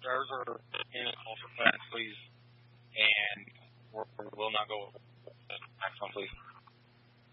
Scherzer in a call for clearance, please, and we will not go. Next one, please.